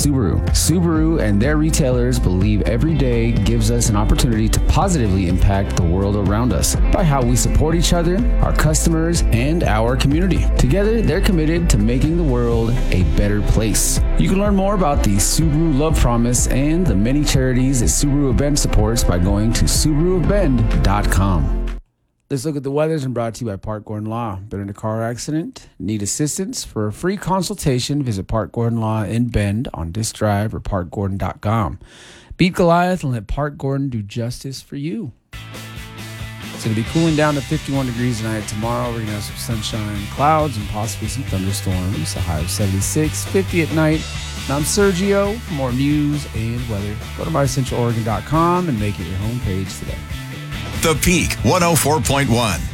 Subaru. Subaru and their retailers believe every day gives us an opportunity to positively impact the world around us by how we support each other, our customers, and our community. Together, they're committed to making the world a better place. You can learn more about the Subaru Love Promise and the many charities that Subaru of Bend supports by going to SubaruofBend.com. Let's look at the weathers and brought to you by Park Gordon Law. Been in a car accident? Need assistance? For a free consultation, visit Park Gordon Law in Bend on Disk Drive or parkgordon.com. Beat Goliath and let Park Gordon do justice for you. It's going to be cooling down to 51 degrees tonight. Tomorrow, we're going to have some sunshine, clouds, and possibly some thunderstorms. A high of 76, 50 at night. And I'm Sergio. For more news and weather, go to mycentraloregon.com and make it your homepage today. The Peak 104.1.